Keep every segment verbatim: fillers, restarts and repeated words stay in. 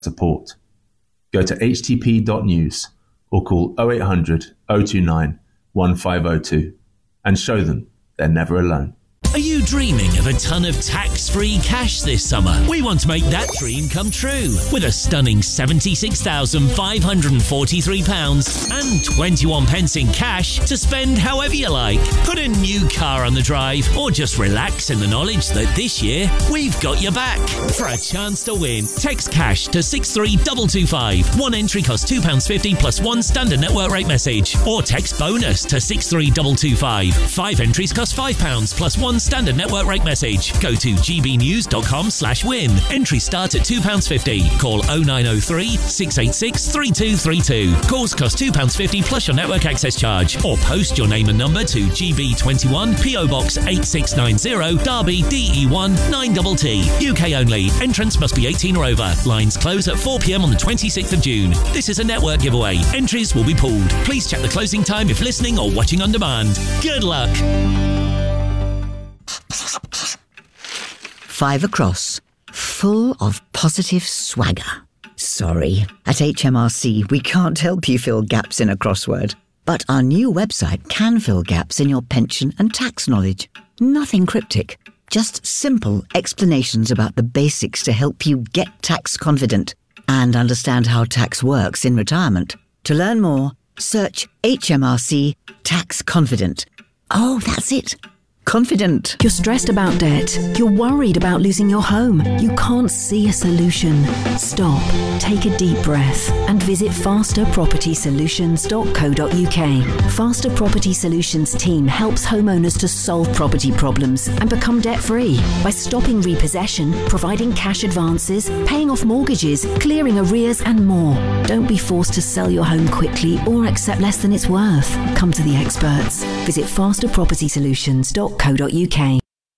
support. Go to h t p dot news or call oh eight hundred, oh two nine, one five oh two and show them they're never alone. Are you dreaming of a ton of tax-free cash this summer? We want to make that dream come true with a stunning seventy-six thousand five hundred forty-three pounds and twenty-one pence in cash to spend however you like. Put a new car on the drive or just relax in the knowledge that this year we've got your back. For a chance to win, text cash to six three two two five. One entry costs two pounds fifty plus one standard network rate message. Or text bonus to six three two two five. Five entries cost five pounds plus one standard network rate message. Go to gbnews.com slash win. Entry start at two pounds fifty. Call oh nine oh three, six eight six, three two three two. Calls cost two pounds fifty plus your network access charge. Or post your name and number to G B twenty-one, P O Box eight six nine zero, Derby, D E one, nine T T. U K only. Entrance must be eighteen or over. Lines close at four p m on the twenty-sixth of June. This is a network giveaway. Entries will be pooled. Please check the closing time if listening or watching on demand. Good luck. Five across, full of positive swagger. Sorry, at H M R C we can't help you fill gaps in a crossword. But our new website can fill gaps in your pension and tax knowledge. Nothing cryptic, just simple explanations about the basics to help you get tax confident and understand how tax works in retirement. To learn more, search H M R C Tax Confident. Oh, that's it. Confident. You're stressed about debt. You're worried about losing your home. You can't see a solution. Stop, take a deep breath and visit faster property solutions dot co dot u k. Faster Property Solutions team helps homeowners to solve property problems and become debt-free by stopping repossession, providing cash advances, paying off mortgages, clearing arrears and more. Don't be forced to sell your home quickly or accept less than it's worth. Come to the experts. Visit faster property solutions dot co dot u k.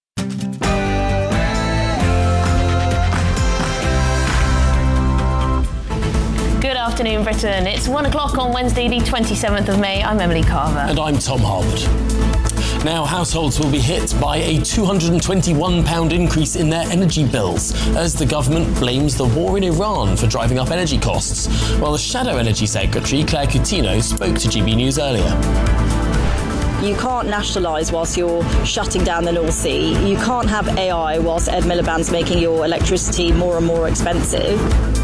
Good afternoon, Britain. It's one o'clock on Wednesday, the twenty-seventh of May. I'm Emily Carver. And I'm Tom Harwood. Now, households will be hit by a two hundred twenty-one pounds increase in their energy bills as the government blames the war in Iran for driving up energy costs. While the Shadow Energy Secretary, Claire Coutinho, spoke to G B News earlier. You can't nationalise whilst you're shutting down the North Sea. You can't have A I whilst Ed Miliband's making your electricity more and more expensive.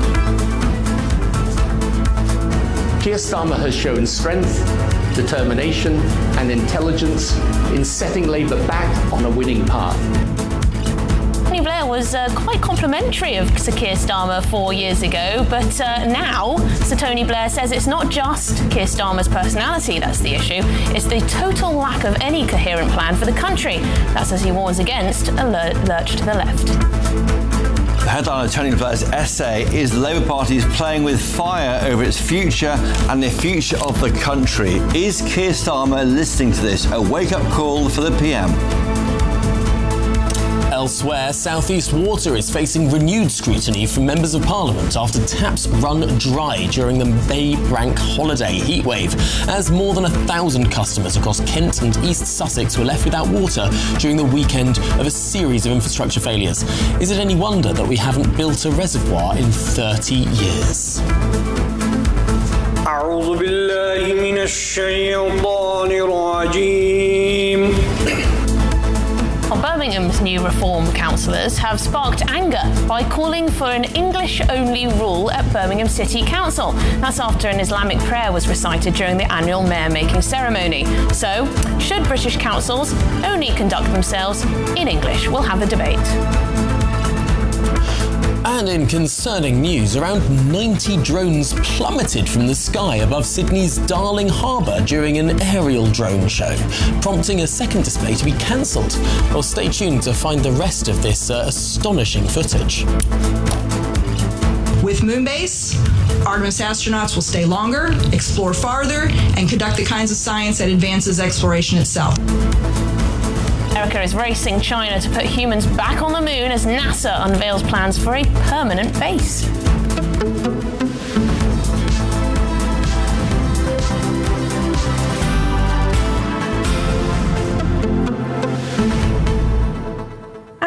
Keir Starmer has shown strength, determination and intelligence in setting Labour back on a winning path. Tony Blair was uh, quite complimentary of Sir Keir Starmer four years ago, but uh, now Sir Tony Blair says it's not just Keir Starmer's personality that's the issue, it's the total lack of any coherent plan for the country. That's as he warns against a lur- lurch to the left. The headline of Tony Blair's essay is the Labour Party is playing with fire over its future and the future of the country. Is Keir Starmer listening to this? A wake-up call for the P M. Elsewhere, South East Water is facing renewed scrutiny from members of Parliament after taps run dry during the May Bank holiday heatwave, as more than a thousand customers across Kent and East Sussex were left without water during the weekend of a series of infrastructure failures. Is it any wonder that we haven't built a reservoir in thirty years? أعوذ بالله من الشيطان الرجيم. Well, Birmingham's new reform councillors have sparked anger by calling for an English-only rule at Birmingham City Council. That's after an Islamic prayer was recited during the annual mayor-making ceremony. So, should British councils only conduct themselves in English? We'll have a debate. And in concerning news, around ninety drones plummeted from the sky above Sydney's Darling Harbour during an aerial drone show, prompting a second display to be cancelled. Well, stay tuned to find the rest of this uh, astonishing footage. With Moonbase, Artemis astronauts will stay longer, explore farther, and conduct the kinds of science that advances exploration itself. America is racing China to put humans back on the moon as NASA unveils plans for a permanent base. And top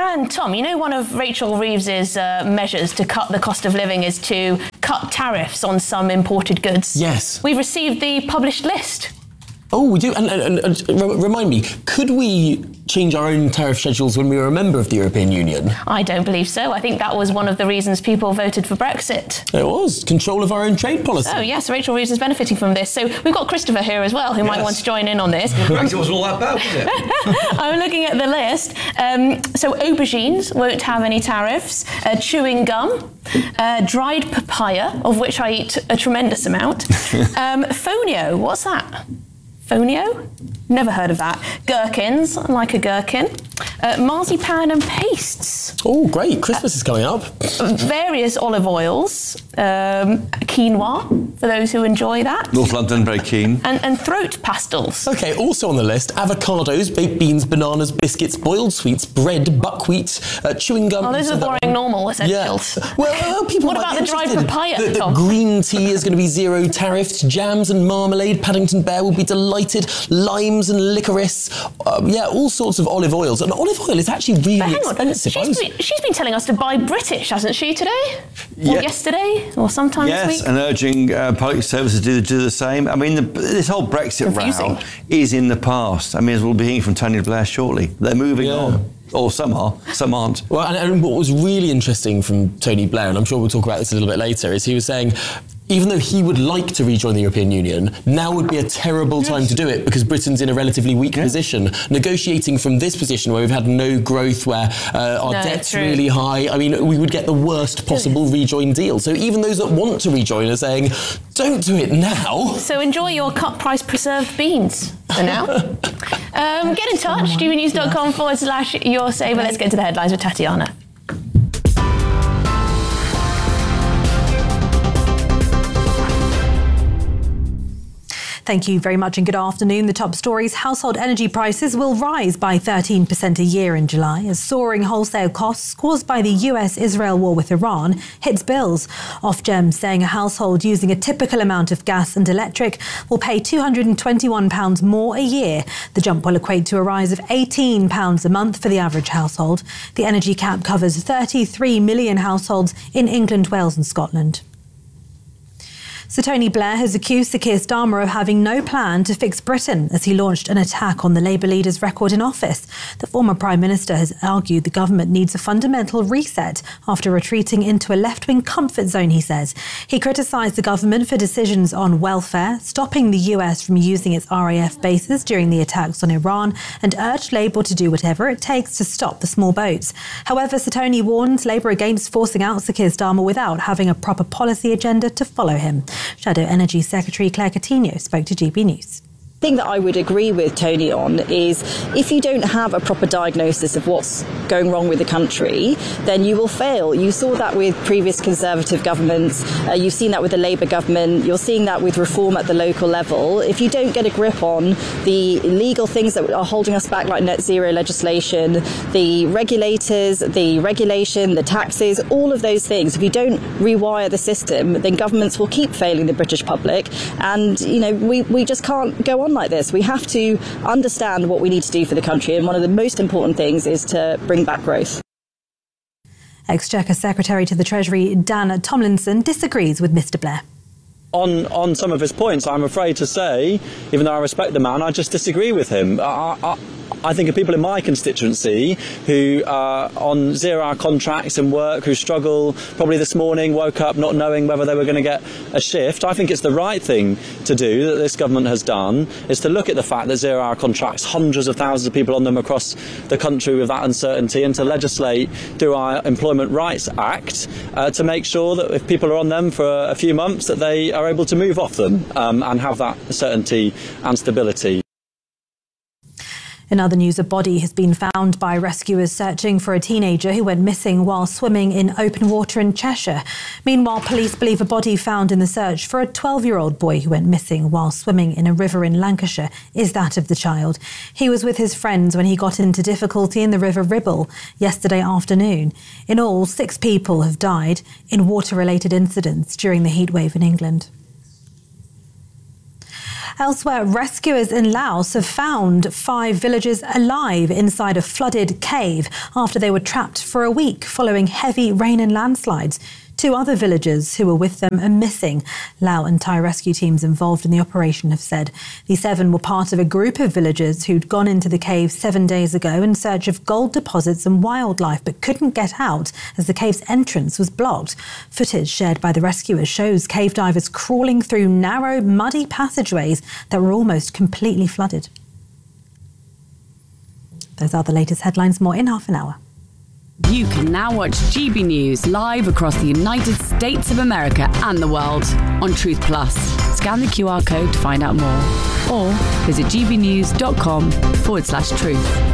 Tom, you know one of Rachel Reeves's uh, measures to cut the cost of living is to cut tariffs on some imported goods? Yes. We've received the published list. Oh, we do. And, and, and, and remind me, could we change our own tariff schedules when we were a member of the European Union? I don't believe so. I think that was one of the reasons people voted for Brexit. It was. Control of our own trade policy. Oh, yes. Rachel Reeves is benefiting from this. So we've got Christopher here as well, who yes. might want to join in on this. Brexit wasn't all that bad, was it? I'm looking at the list. Um, so aubergines won't have any tariffs. Uh, chewing gum. Uh, dried papaya, of which I eat a tremendous amount. um, Fonio, what's that? Fonio? Never heard of that. Gherkins, I like a gherkin. Uh, marzipan and pastes. Oh, great. Christmas uh, is coming up. Various olive oils. Um, quinoa, for those who enjoy that. North London, very keen. And, and throat pastels. OK, also on the list, avocados, baked beans, bananas, biscuits, boiled sweets, bread, buckwheat, uh, chewing gum. Oh, those are boring one. normal essentials. Yeah. Well, well, people What about the dried papaya, the, the Tom? Green tea is going to be zero tariffs. Jams and marmalade. Paddington Bear will be delighted. Limes and licorice. Um, yeah, all sorts of olive oils. And olive oil is actually really expensive. She's been, she's been telling us to buy British, hasn't she, today? Or Yep. yesterday? Or sometime yes, this week? and urging uh, public services to do, do the same. I mean, the, this whole Brexit Confusing. row is in the past. I mean, as we'll be hearing from Tony Blair shortly. They're moving Yeah. on. Or some are, some aren't. Well, and, and what was really interesting from Tony Blair, and I'm sure we'll talk about this a little bit later, is he was saying, even though he would like to rejoin the European Union, now would be a terrible yes. time to do it because Britain's in a relatively weak yeah. position. Negotiating from this position where we've had no growth, where uh, our no, debt's really high, I mean, we would get the worst possible rejoin deal. So even those that want to rejoin are saying, don't do it now. So enjoy your cut price preserved beans for now. um, get in touch, tvnews.com forward slash your saver. Let's get to the headlines with Tatiana. Thank you very much and good afternoon. The top stories: household energy prices will rise by thirteen percent a year in July as soaring wholesale costs caused by the U S-Israel war with Iran hits bills. Ofgem saying a household using a typical amount of gas and electric will pay two hundred twenty-one pounds more a year. The jump will equate to a rise of eighteen pounds a month for the average household. The energy cap covers thirty-three million households in England, Wales and Scotland. Sir Tony Blair has accused Sir Keir Starmer of having no plan to fix Britain as he launched an attack on the Labour leader's record in office. The former Prime Minister has argued the government needs a fundamental reset after retreating into a left-wing comfort zone, he says. He criticised the government for decisions on welfare, stopping the U S from using its R A F bases during the attacks on Iran, and urged Labour to do whatever it takes to stop the small boats. However, Sir Tony warns Labour against forcing out Sir Keir Starmer without having a proper policy agenda to follow him. Shadow Energy Secretary Claire Coutinho spoke to G B News. The thing that I would agree with Tony on is if you don't have a proper diagnosis of what's going wrong with the country, then you will fail. You saw that with previous Conservative governments. Uh, you've seen that with the Labour government. You're seeing that with reform at the local level. If you don't get a grip on the legal things that are holding us back, like net zero legislation, the regulators, the regulation, the taxes, all of those things, if you don't rewire the system, then governments will keep failing the British public. And, you know, we, we just can't go on like this. We have to understand what we need to do for the country, and one of the most important things is to bring back growth. Exchequer Secretary to the Treasury Dan Tomlinson disagrees with Mr Blair. On, on some of his points, I'm afraid to say, even though I respect the man, I just disagree with him. I, I, I think of people in my constituency who are on zero-hour contracts and work, who struggle, probably this morning, woke up not knowing whether they were going to get a shift. I think it's the right thing to do, that this government has done, is to look at the fact that zero-hour contracts, hundreds of thousands of people on them across the country with that uncertainty, and to legislate through our Employment Rights Act uh, to make sure that if people are on them for a few months, that they are able to move off them um, and have that certainty and stability. In other news, a body has been found by rescuers searching for a teenager who went missing while swimming in open water in Cheshire. Meanwhile, police believe a body found in the search for a twelve-year-old boy who went missing while swimming in a river in Lancashire is that of the child. He was with his friends when he got into difficulty in the River Ribble yesterday afternoon. In all, six people have died in water-related incidents during the heatwave in England. Elsewhere, rescuers in Laos have found five villagers alive inside a flooded cave after they were trapped for a week following heavy rain and landslides. Two other villagers who were with them are missing. Lao and Thai rescue teams involved in the operation have said the seven were part of a group of villagers who'd gone into the cave seven days ago in search of gold deposits and wildlife, but couldn't get out as the cave's entrance was blocked. Footage shared by the rescuers shows cave divers crawling through narrow, muddy passageways that were almost completely flooded. Those are the latest headlines. More in half an hour. You can now watch G B News live across the United States of America and the world on Truth Plus. Scan the Q R code to find out more or visit gbnews.com forward slash truth.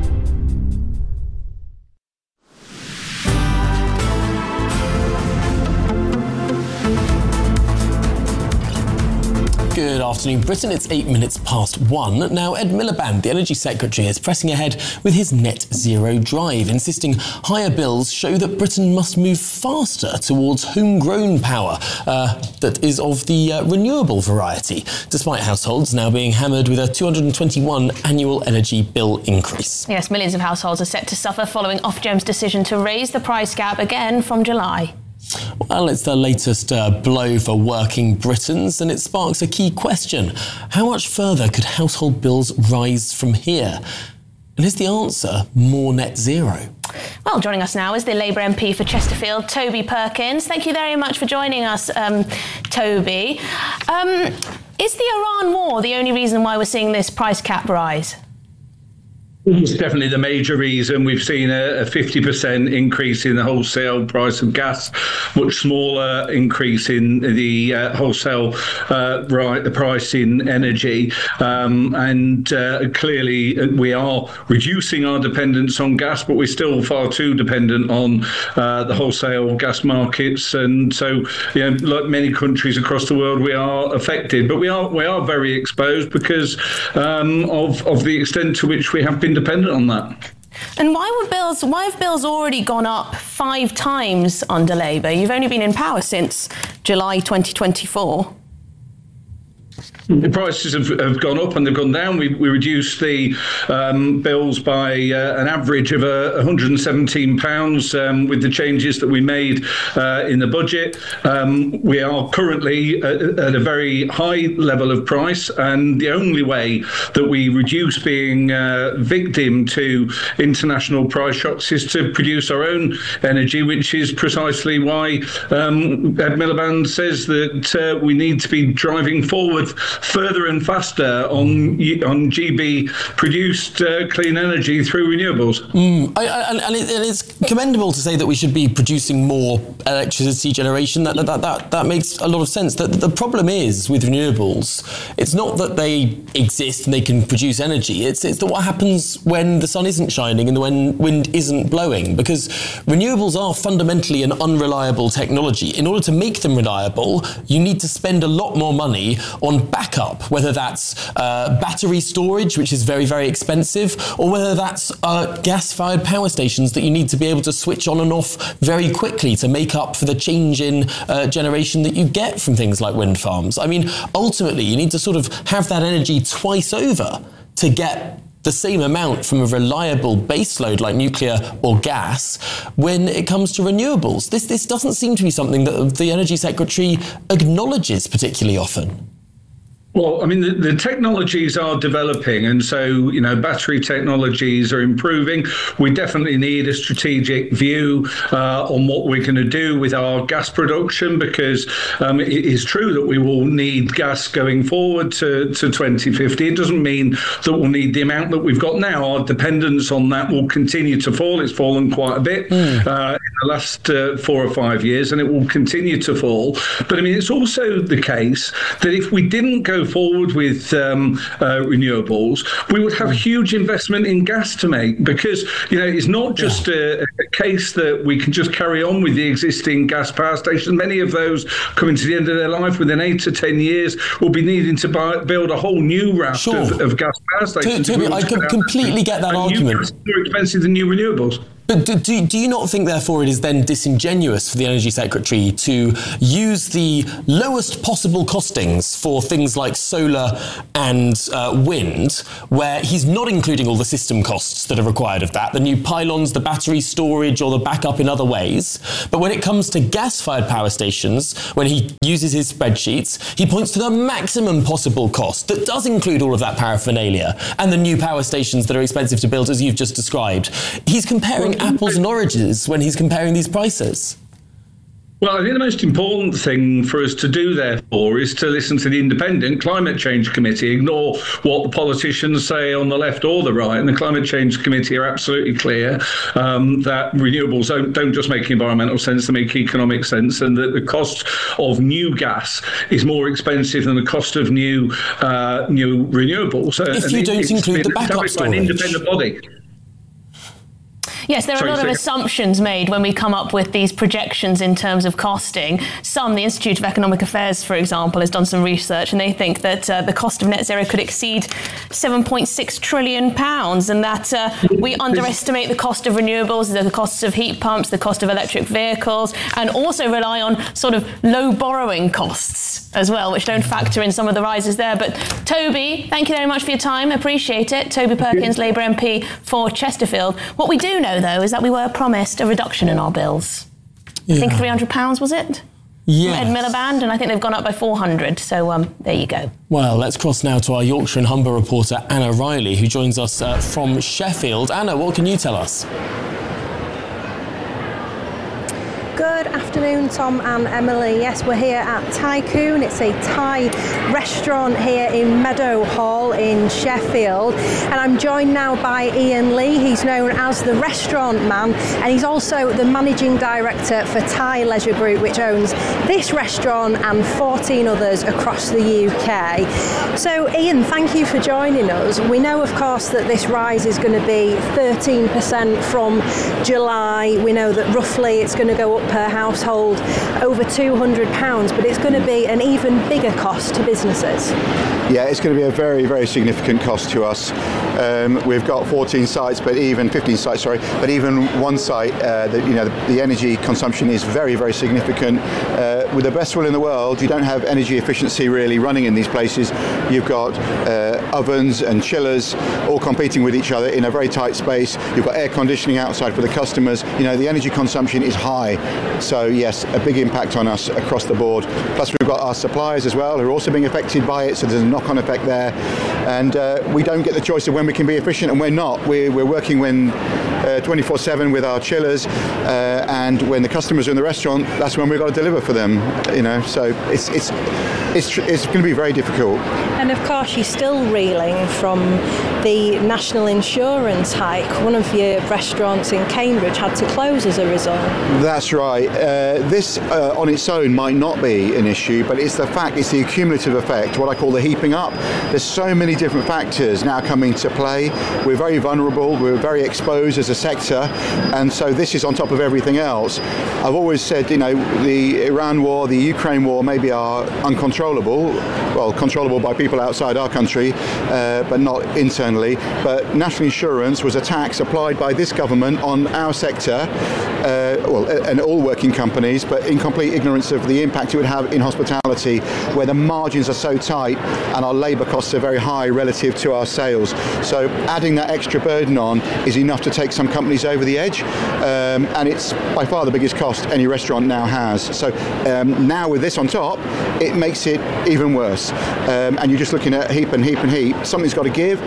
Good afternoon, Britain. It's eight minutes past one. Now, Ed Miliband, the Energy Secretary, is pressing ahead with his net zero drive, insisting higher bills show that Britain must move faster towards homegrown power uh, that is of the uh, renewable variety, despite households now being hammered with a two hundred twenty-one annual energy bill increase. Yes, millions of households are set to suffer following Ofgem's decision to raise the price cap again from July. Well, it's the latest uh, blow for working Britons, and it sparks a key question. How much further could household bills rise from here? And is the answer more net zero? Well, joining us now is the Labour M P for Chesterfield, Toby Perkins. Thank you very much for joining us, um, Toby. Um, is the Iran war the only reason why we're seeing this price cap rise? It's definitely the major reason. We've seen a, a fifty percent increase in the wholesale price of gas, much smaller increase in the uh, wholesale uh, right, the price in energy. Um, and uh, clearly we are reducing our dependence on gas, but we're still far too dependent on uh, the wholesale gas markets. And so, you know, like many countries across the world, we are affected, but we are we are very exposed because um, of, of the extent to which we have been dependent on that. And why were bills? Why have bills already gone up five times under Labour? You've only been in power since July twenty twenty-four. The prices have, have gone up and they've gone down. We, we reduced the um, bills by uh, an average of uh, one hundred seventeen pounds um, with the changes that we made uh, in the budget. Um, we are currently at, at a very high level of price, and the only way that we reduce being uh, victim to international price shocks is to produce our own energy, which is precisely why um, Ed Miliband says that uh, we need to be driving forward further and faster on on G B produced uh, clean energy through renewables. Mm. I, I, and, it, and it's commendable to say that we should be producing more electricity generation. That that that, that makes a lot of sense. The, the problem is with renewables, it's not that they exist and they can produce energy. It's it's that what happens when the sun isn't shining and when wind isn't blowing. Because renewables are fundamentally an unreliable technology. In order to make them reliable, you need to spend a lot more money on backup, whether that's uh, battery storage, which is very, very expensive, or whether that's uh, gas-fired power stations that you need to be able to switch on and off very quickly to make up for the change in uh, generation that you get from things like wind farms. I mean, ultimately, you need to sort of have that energy twice over to get the same amount from a reliable baseload like nuclear or gas when it comes to renewables. This, this doesn't seem to be something that the Energy Secretary acknowledges particularly often. Well, I mean, the, the technologies are developing, and so, you know, battery technologies are improving. We definitely need a strategic view uh, on what we're going to do with our gas production, because um, it is true that we will need gas going forward to, to twenty fifty. It doesn't mean that we'll need the amount that we've got now. Our dependence on that will continue to fall. It's fallen quite a bit mm. uh, in the last uh, four or five years, and it will continue to fall. But I mean, it's also the case that if we didn't go forward with um, uh, renewables, we would have huge investment in gas to make, because, you know, it's not just a, a case that we can just carry on with the existing gas power stations. Many of those coming to the end of their life within eight to ten years will be needing to buy, build a whole new raft sure. of, of gas power stations. To, to, I can completely get that argument. More expensive than new renewables. But do, do, do you not think, therefore, it is then disingenuous for the Energy Secretary to use the lowest possible costings for things like solar and uh, wind, where he's not including all the system costs that are required of that, the new pylons, the battery storage, or the backup in other ways? But when it comes to gas-fired power stations, when he uses his spreadsheets, he points to the maximum possible cost that does include all of that paraphernalia and the new power stations that are expensive to build, as you've just described. He's comparing apples and oranges when he's comparing these prices. Well, I think the most important thing for us to do, therefore, is to listen to the Independent Climate Change Committee, ignore what the politicians say on the left or the right. And the Climate Change Committee are absolutely clear um, that renewables don't, don't just make environmental sense, they make economic sense, and that the cost of new gas is more expensive than the cost of new uh, new renewables. If and you it, don't include the backup storage. By an independent body. Yes, there are Sorry, a lot of so- assumptions made when we come up with these projections in terms of costing. Some, the Institute of Economic Affairs, for example, has done some research, and they think that uh, the cost of net zero could exceed seven point six trillion pounds, and that uh, we underestimate the cost of renewables, the costs of heat pumps, the cost of electric vehicles, and also rely on sort of low borrowing costs as well, which don't factor in some of the rises there. But Toby, thank you very much for your time. Appreciate it. Toby Perkins, Labour M P for Chesterfield. What we do know, though, is that we were promised a reduction in our bills. Yeah. I think three hundred pounds, was it? Yes. Ed Miliband, and I think they've gone up by four hundred. So um, there you go. Well, let's cross now to our Yorkshire and Humber reporter, Anna Riley, who joins us uh, from Sheffield. Anna, what can you tell us? Good afternoon, Tom and Emily. Yes, we're here at Tycoon. It's a Thai restaurant here in Meadow Hall in Sheffield. And I'm joined now by Ian Lee. He's known as the Restaurant Man, and he's also the Managing Director for Thai Leisure Group, which owns this restaurant and fourteen others across the U K. So, Ian, thank you for joining us. We know, of course, that this rise is going to be thirteen percent from July. We know that roughly it's going to go up per household over two hundred pounds, but it's going to be an even bigger cost to businesses. Yeah, it's going to be a very, very significant cost to us. Um, we've got fourteen sites, but even fifteen sites, sorry, but even one site, uh, the, you know, the, the energy consumption is very, very significant. Uh, with the best will in the world, you don't have energy efficiency really running in these places. You've got uh, ovens and chillers all competing with each other in a very tight space. You've got air conditioning outside for the customers. You know, the energy consumption is high. So yes, a big impact on us across the board. Plus we've got our suppliers as well who are also being affected by it, so there's a knock-on effect there. And uh, we don't get the choice of when we can be efficient and when not. We're, we're working when uh, twenty-four seven with our chillers, uh, and when the customers are in the restaurant, that's when we've got to deliver for them. You know, so it's it's it's it's going to be very difficult. And of course, you're still reeling from the national insurance hike. One of your restaurants in Cambridge had to close as a result. That's right. Uh, this uh, on its own might not be an issue, but it's the fact, it's the accumulative effect, what I call the heaping up. There's so many different factors now coming to play. We're very vulnerable, we're very exposed as a sector, and so this is on top of everything else. I've always said, you know, the Iran war, the Ukraine war maybe are uncontrollable, well, controllable by people outside our country, uh, but not internally. But national insurance was a tax applied by this government on our sector, uh, well, and all working companies, but in complete ignorance of the impact it would have in hospitality, where the margins are so tight and our labour costs are very high relative to our sales. So adding that extra burden on is enough to take some companies over the edge, um, and it's by far the biggest cost any restaurant now has. So um, now with this on top, it makes it even worse. Um, and you're just looking at heap and heap and heap. Something's got to give.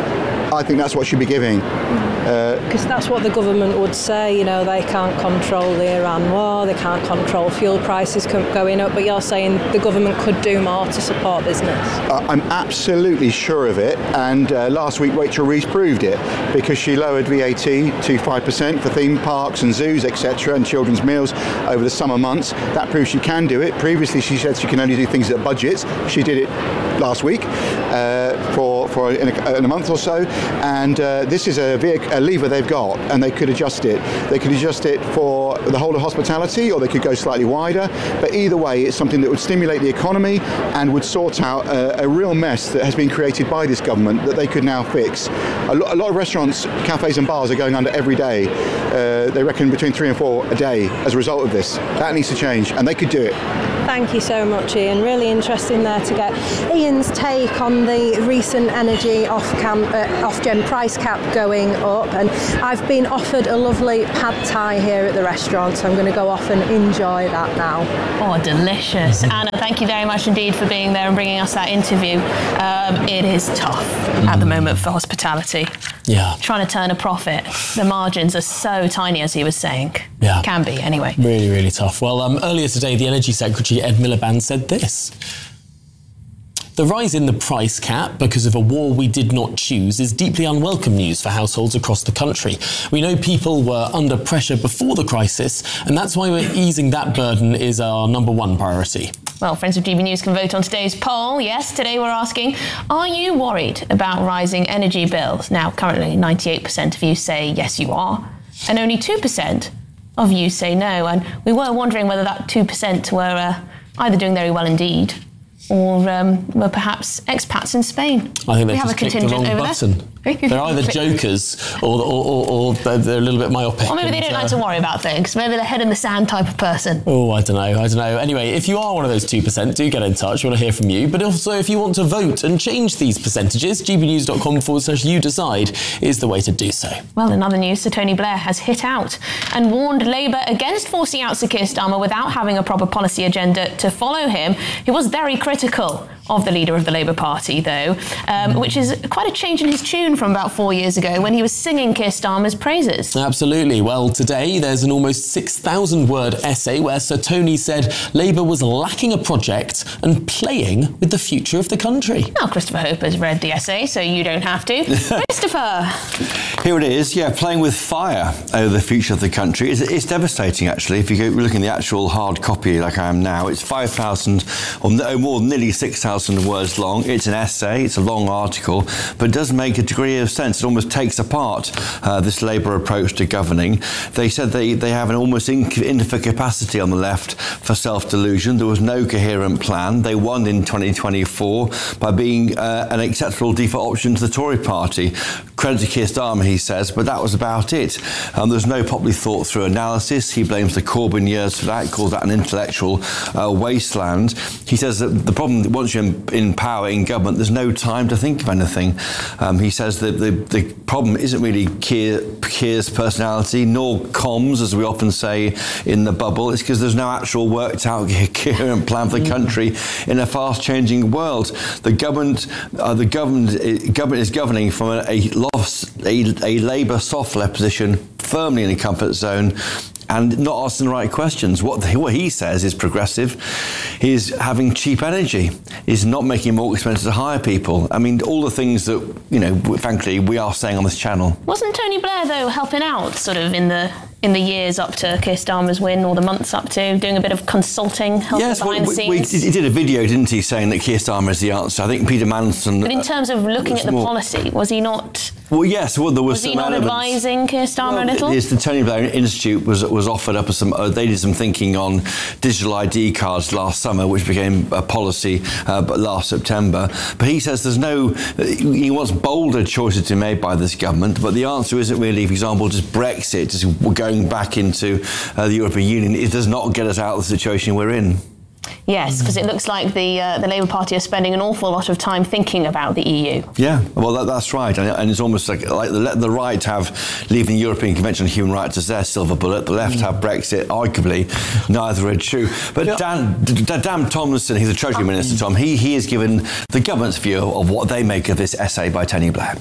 I think that's what should be giving. Because uh, that's what the government would say, you know, they can't control the Iran war, they can't control fuel prices going up, but you're saying the government could do more to support business. Uh, I'm absolutely sure of it, and uh, last week Rachel Reeves proved it, because she lowered V A T to five percent for theme parks and zoos, et cetera, and children's meals over the summer months. That proves she can do it. Previously she said she can only do things at budgets. She did it last week uh, for, for in a, in a month or so. And uh, this is a, vehicle, a lever they've got, and they could adjust it. They could adjust it for the whole of hospitality, or they could go slightly wider. But either way, it's something that would stimulate the economy and would sort out a, a real mess that has been created by this government that they could now fix. A, lo- a lot of restaurants, cafes and bars are going under every day. Uh, they reckon between three and four a day as a result of this. That needs to change, and they could do it. Thank you so much, Ian. Really interesting there to get Ian's take on the recent energy off-cam, uh, off-gen price cap going up. And I've been offered a lovely pad thai here at the restaurant, so I'm going to go off and enjoy that now. Oh, delicious. Anna, thank you very much indeed for being there and bringing us that interview. Um, it is tough mm. at the moment for hospitality. Yeah. Trying to turn a profit. The margins are so tiny, as he was saying. Yeah. Can be, anyway. Really, really tough. Well, um, earlier today, the Energy Secretary, Ed Miliband, said this. The rise in the price cap because of a war we did not choose is deeply unwelcome news for households across the country. We know people were under pressure before the crisis, and that's why we're easing that burden is our number one priority. Well, friends of G B News can vote on today's poll. Yes, today we're asking, are you worried about rising energy bills? Now, currently, ninety-eight percent of you say yes, you are, and only two percent of you say no. And we were wondering whether that two percent were uh, either doing very well indeed, or um, were perhaps expats in Spain. I think they we just have a clicked the contingent wrong over button. there. They're either jokers or, or, or, or they're, they're a little bit myopic. Or maybe they don't and, uh, like to worry about things. Maybe they're head in the sand type of person. Oh, I don't know. I don't know. Anyway, if you are one of those two percent, do get in touch. We want to hear from you. But also, if you want to vote and change these percentages, gbnews.com forward slash you decide is the way to do so. Well, in other news, Sir Tony Blair has hit out and warned Labour against forcing out Sir Keir Starmer without having a proper policy agenda to follow him. He was very critical of the leader of the Labour Party, though, um, which is quite a change in his tune from about four years ago when he was singing Keir Starmer's praises. Absolutely. Well, today there's an almost six thousand word essay where Sir Tony said Labour was lacking a project and playing with the future of the country. Now, Christopher Hope has read the essay, so you don't have to. Christopher! Here it is, yeah, playing with fire over the future of the country. It's, it's devastating, actually. If you go looking at the actual hard copy like I am now, it's five thousand, or no, more than nearly six thousand words long. It's an essay, it's a long article, but it does make a degree of sense. It almost takes apart uh, this Labour approach to governing. They said they, they have an almost infinite capacity on the left for self-delusion. There was no coherent plan. They won in twenty twenty-four by being uh, an acceptable default option to the Tory party. Credit to Keir Starmer, he says, but that was about it. Um, there's no properly thought through analysis. He blames the Corbyn years for that, calls that an intellectual uh, wasteland. He says that the problem, once you're in, in power, in government, there's no time to think of anything. Um, he says that the, the problem isn't really Keir, Keir's personality, nor comms, as we often say in the bubble. It's because there's no actual worked out coherent plan for the country in a fast-changing world. The government, uh, the government, government is governing from a, a loss, a, a Labour soft left position, firmly in a comfort zone, and not asking the right questions. What, the, what he says is progressive. He's having cheap energy. He's not making it more expensive to hire people. I mean, all the things that, you know, frankly, we are saying on this channel. Wasn't Tony Blair, though, helping out sort of in the in the years up to Keir Starmer's win, or the months up to, doing a bit of consulting, helping yes, behind well, the we, scenes? We, he did a video, didn't he, saying that Keir Starmer is the answer. I think Peter Manson... But in terms of looking at the more, policy, was he not... Well, yes, well, there was, was some he not elements. advising Keir Starmer well, a little? Yes, the Tony Blair Institute was was offered up as some. Uh, they did some thinking on digital I D cards last summer, which became a policy uh, last September. But he says there's no. He wants bolder choices to be made by this government. But the answer isn't really, for example, just Brexit, just going back into uh, the European Union. It does not get us out of the situation we're in. Yes, because it looks like the uh, the Labour Party are spending an awful lot of time thinking about the E U. Yeah, well, that, that's right. And, and it's almost like, like the, the right have leaving the European Convention on Human Rights as their silver bullet. The left have Brexit, arguably. Neither are true. But yeah. Dan, D- D- Dan Tomlinson, he's the Treasury Minister, Tom, he, he has given the government's view of what they make of this essay by Tony Blair.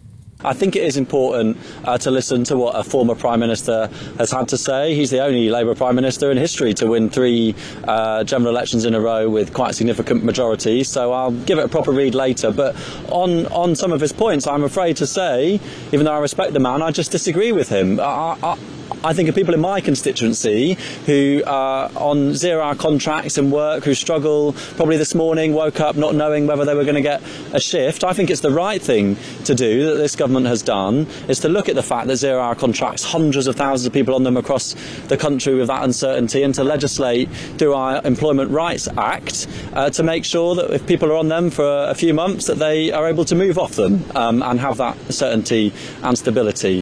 I think it is important uh, to listen to what a former Prime Minister has had to say. He's the only Labour Prime Minister in history to win three uh, general elections in a row with quite significant majorities, so I'll give it a proper read later. But on, on some of his points, I'm afraid to say, even though I respect the man, I just disagree with him. I, I, I think of people in my constituency who are on zero-hour contracts and work, who struggle, probably this morning woke up not knowing whether they were going to get a shift. I think it's the right thing to do, that this government has done, is to look at the fact that zero-hour contracts, hundreds of thousands of people on them across the country with that uncertainty, and to legislate through our Employment Rights Act uh, to make sure that if people are on them for a few months, that they are able to move off them um, and have that certainty and stability.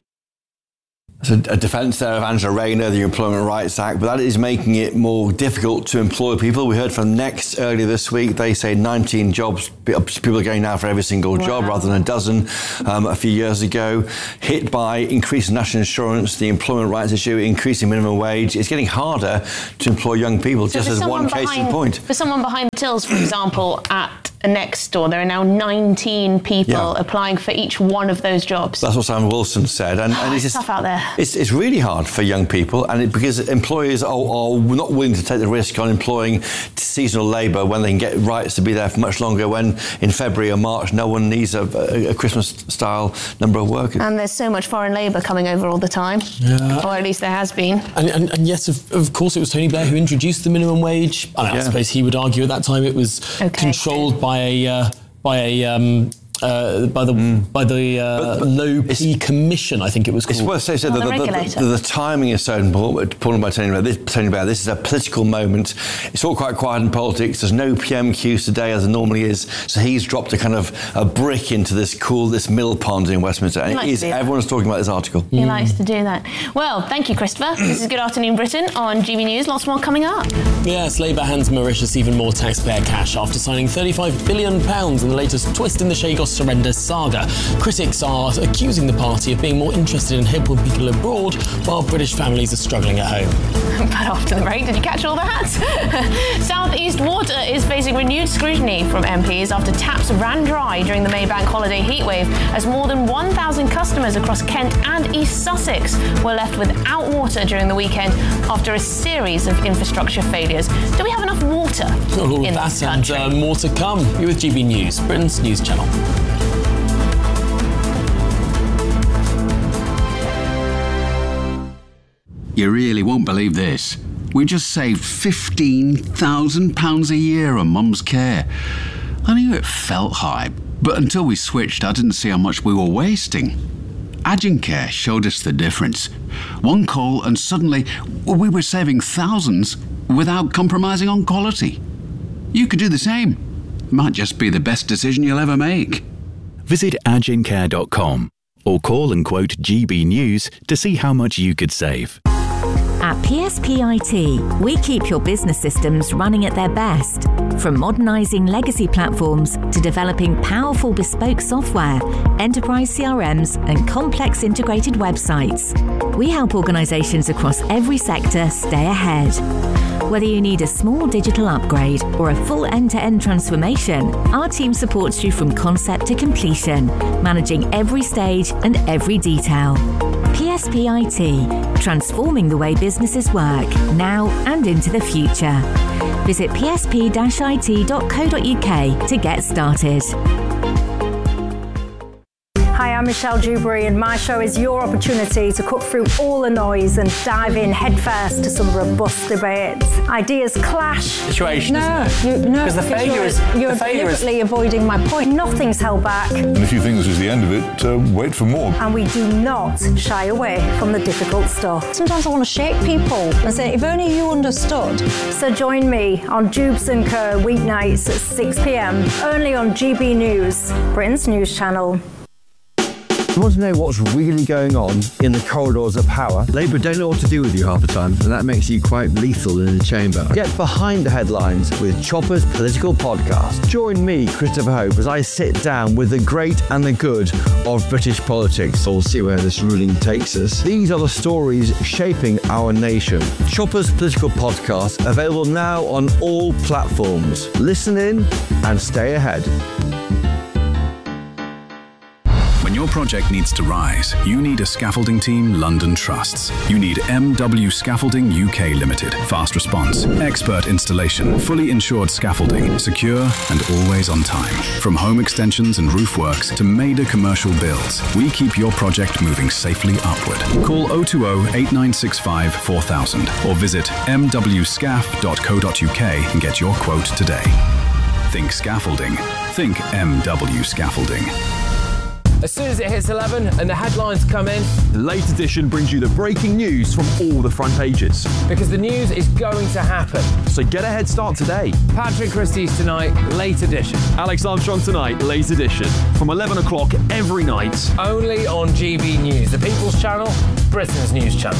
So a defence there of Angela Rayner, the Employment Rights Act, but that is making it more difficult to employ people. We heard from Next earlier this week. They say nineteen jobs, people are going now for every single wow. job rather than a dozen um, a few years ago. Hit by increasing national insurance, the employment rights issue, increasing minimum wage. It's getting harder to employ young people, so just as one behind, case in point. For someone behind the tills, for example, at a Next store, there are now nineteen people yeah. applying for each one of those jobs. That's what Simon Wilson said. And, oh, and it's it's just, tough out there. It's, it's really hard for young people, and it, because employers are, are not willing to take the risk on employing seasonal labour when they can get rights to be there for much longer, when in February or March no one needs a, a, a Christmas-style number of workers. And there's so much foreign labour coming over all the time, yeah. or at least there has been. And, and, and yes, of, of course, it was Tony Blair who introduced the minimum wage. I, mean, yeah. I suppose he would argue at that time it was okay. controlled by a... Uh, by a um, uh, by the mm. by the uh, but, but Low P Commission, I think it was called. It's worth saying so oh, the, the, the, the, the timing is so important. By Tony Blair, this, Tony Blair, this is a political moment. It's all quite quiet in politics. There's no P M Qs today as there normally is. So he's dropped a kind of a brick into this cool this mill pond in Westminster. And it is, everyone's talking about this article. He mm. likes to do that. Well, thank you, Christopher. This is Good Afternoon Britain on G B News. Lots more coming up. Yes, Labour hands Mauritius even more taxpayer cash after signing thirty-five billion pounds in the latest twist in the Chagos surrender saga. Critics are accusing the party of being more interested in helping people abroad while British families are struggling at home. But after the break, did you catch all that? South East Water is facing renewed scrutiny from M Ps after taps ran dry during the May Bank holiday heatwave, as more than one thousand customers across Kent and East Sussex were left without water during the weekend after a series of infrastructure failures. Do we have enough water all in that this country? And uh, more to come. You're with G B News, Britain's news channel. You really won't believe this. We just saved fifteen thousand pounds a year on Mum's care. I knew it felt high, but until we switched, I didn't see how much we were wasting. Agincare showed us the difference. One call and suddenly we were saving thousands without compromising on quality. You could do the same. Might just be the best decision you'll ever make. Visit agincare dot com or call and quote G B News to see how much you could save. At P S P I T, we keep your business systems running at their best. From modernising legacy platforms to developing powerful bespoke software, enterprise C R Ms and complex integrated websites, we help organisations across every sector stay ahead. Whether you need a small digital upgrade or a full end-to-end transformation, our team supports you from concept to completion, managing every stage and every detail. P S P I T, transforming the way businesses work, now and into the future. Visit p s p dash i t dot co dot u k to get started. Hi, I'm Michelle Dewberry, and my show is your opportunity to cut through all the noise and dive in headfirst to some robust debates. Ideas clash. Situation, no, isn't it? You, no, because the failure you're, is you're the failure deliberately is... avoiding my point. Nothing's held back. And if you think this is the end of it, uh, wait for more. And we do not shy away from the difficult stuff. Sometimes I want to shake people and say, if only you understood. So join me on Dubes and Co weeknights at six p m, only on G B News, Britain's news channel. You want to know what's really going on in the corridors of power? Labour don't know what to do with you half the time, and that makes you quite lethal in the chamber. Get behind the headlines with Chopper's Political Podcast. Join me, Christopher Hope, as I sit down with the great and the good of British politics. We'll see where this ruling takes us. These are the stories shaping our nation. Chopper's Political Podcast, available now on all platforms. Listen in and stay ahead. When your project needs to rise, you need a scaffolding team London trusts. You need M W Scaffolding U K Limited. Fast response, expert installation, fully insured scaffolding, secure and always on time. From home extensions and roof works to major commercial builds, we keep your project moving safely upward. Call oh two oh, eight nine six five, four thousand or visit m w scaf dot co dot u k and get your quote today. Think scaffolding. Think M W Scaffolding. As soon as it hits eleven and the headlines come in, the Late Edition brings you the breaking news from all the front pages. Because the news is going to happen. So get a head start today. Patrick Christie's tonight, Late Edition. Alex Armstrong tonight, Late Edition. From eleven o'clock every night. Only on G B News, the People's Channel, Britain's news channel.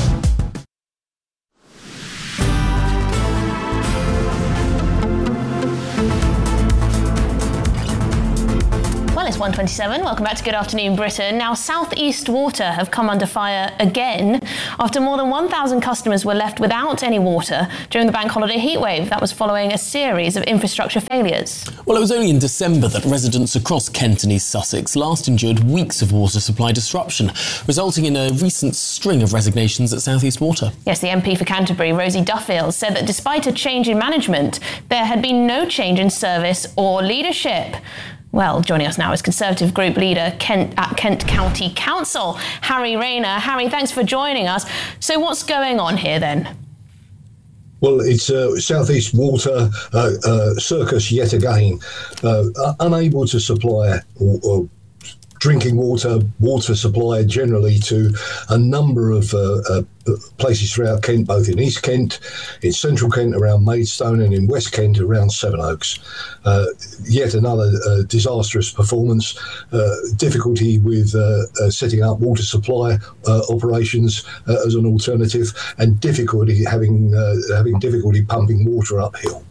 Well, it's one twenty-seven. Welcome back to Good Afternoon Britain. Now, South East Water have come under fire again after more than one thousand customers were left without any water during the bank holiday heatwave. That was following a series of infrastructure failures. Well, it was only in December that residents across Kent and East Sussex last endured weeks of water supply disruption, resulting in a recent string of resignations at South East Water. Yes, the M P for Canterbury, Rosie Duffield, said that despite a change in management, there had been no change in service or leadership. Well, joining us now is Conservative Group Leader Kent, at Kent County Council, Harry Rayner. Harry, thanks for joining us. So what's going on here then? Well, it's uh, South East Water uh, uh, circus yet again, uh, unable to supply or, or drinking water, water supply generally to a number of uh, uh, places throughout Kent, both in East Kent, in Central Kent around Maidstone, and in West Kent around Sevenoaks. Uh, yet another uh, disastrous performance, uh, difficulty with uh, uh, setting up water supply uh, operations uh, as an alternative, and difficulty having uh, having difficulty pumping water uphill.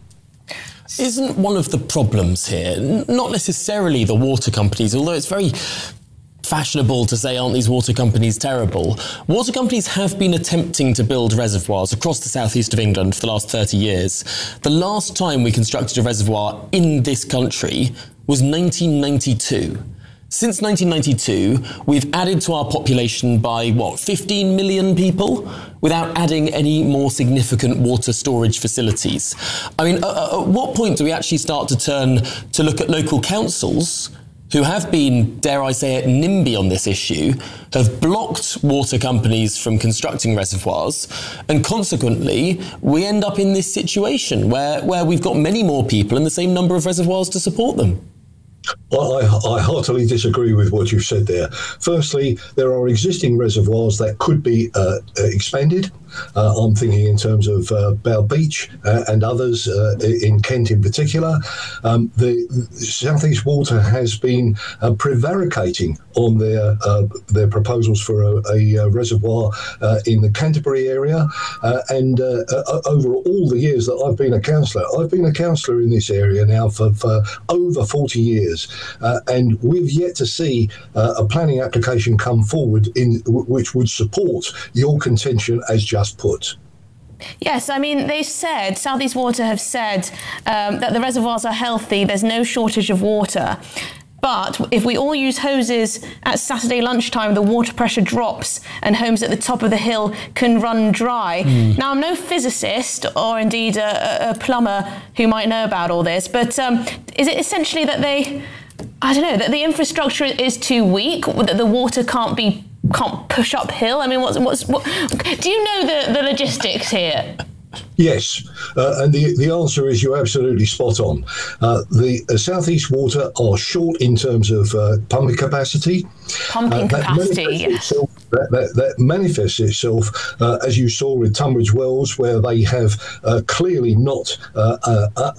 Isn't one of the problems here, n- not necessarily the water companies, although it's very fashionable to say, aren't these water companies terrible? Water companies have been attempting to build reservoirs across the southeast of England for the last thirty years. The last time we constructed a reservoir in this country was nineteen ninety-two. Since nineteen ninety-two, we've added to our population by, what, fifteen million people, without adding any more significant water storage facilities. I mean, uh, at what point do we actually start to turn to look at local councils who have been, dare I say it, NIMBY on this issue, have blocked water companies from constructing reservoirs, and consequently, we end up in this situation where, where we've got many more people and the same number of reservoirs to support them? I, I heartily disagree with what you've said there. Firstly, there are existing reservoirs that could be uh, expanded. Uh, I'm thinking in terms of uh, Bow Beach uh, and others uh, in Kent in particular. Um, the South East Water has been uh, prevaricating on their uh, their proposals for a, a reservoir uh, in the Canterbury area. Uh, and uh, uh, over all the years that I've been a councillor, I've been a councillor in this area now for, for over forty years. Uh, and we've yet to see uh, a planning application come forward in w- which would support your contention as just put. Yes, I mean, they said, South East Water have said um, that the reservoirs are healthy, there's no shortage of water. But if we all use hoses at Saturday lunchtime, the water pressure drops and homes at the top of the hill can run dry. Mm. Now, I'm no physicist or indeed a, a plumber who might know about all this, but um, is it essentially that they, I don't know, that the infrastructure is too weak, that the water can't be can't push uphill? I mean, what's what's what? Do you know the, the logistics here? Yes, uh, and the, the answer is you're absolutely spot on. Uh, the uh, South East Water are short in terms of uh, pumping capacity. Pumping uh, capacity, yes. Itself, that, that, that manifests itself, uh, as you saw with Tunbridge Wells, where they have uh, clearly not uh, uh, uh,